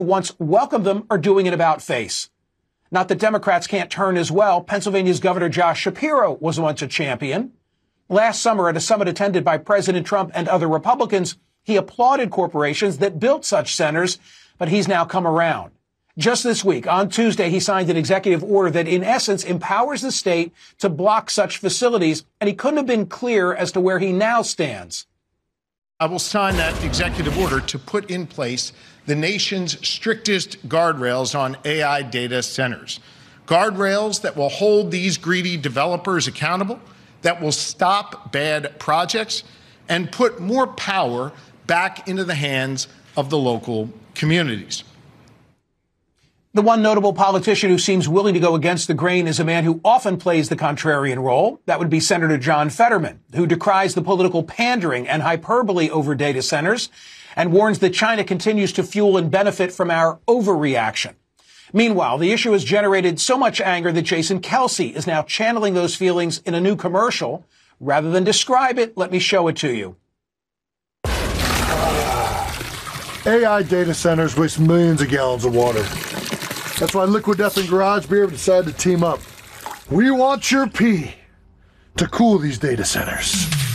once welcomed them are doing it about face. Not that Democrats can't turn as well. Pennsylvania's Governor Josh Shapiro was once a champion. Last summer, at a summit attended by President Trump and other Republicans, he applauded corporations that built such centers, but he's now come around. Just this week, on Tuesday, he signed an executive order that, in essence, empowers the state to block such facilities, and he couldn't have been clearer as to where he now stands. I will sign that executive order to put in place the nation's strictest guardrails on AI data centers. Guardrails that will hold these greedy developers accountable, that will stop bad projects, and put more power back into the hands of the local communities. The one notable politician who seems willing to go against the grain is a man who often plays the contrarian role. That would be Senator John Fetterman, who decries the political pandering and hyperbole over data centers and warns that China continues to fuel and benefit from our overreaction. Meanwhile, the issue has generated so much anger that Jason Kelce is now channeling those feelings in a new commercial. Rather than describe it, let me show it to you. AI data centers waste millions of gallons of water. That's why Liquid Death and Garage Beer have decided to team up. We want your pee to cool these data centers.